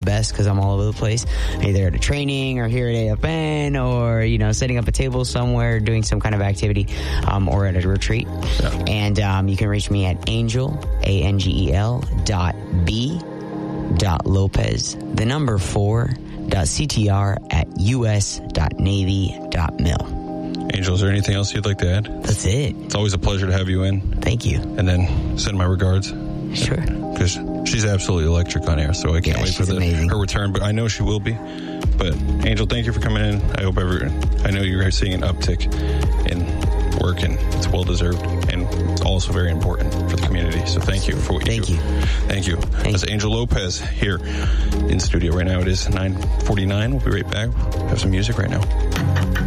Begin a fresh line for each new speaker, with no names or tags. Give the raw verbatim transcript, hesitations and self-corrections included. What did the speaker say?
best because I'm all over the place, either at a training or here at A F N or, you know, setting up a table somewhere, doing some kind of activity, um, or at a retreat. Yeah. And um, you can reach me at angel, A N G E L, dot B, dot Lopez, the number four, dot C T R at U S dot Navy dot mil.
Angel, is there anything else you'd like to add?
That's it.
It's always a pleasure to have you in.
Thank you.
And then send my regards.
Sure.
Because she's absolutely electric on air, so I can't
yeah,
wait for the, her return. But I know she will be. But Angel, thank you for coming in. I hope every, I know you're seeing an uptick in work, and it's well deserved, and it's also very important for the community. So thank you for what you
thank
do.
You.
Thank you.
Thank
That's
you.
Angel Lopez here in studio right now. It is nine forty-nine. We'll be right back. Have some music right now.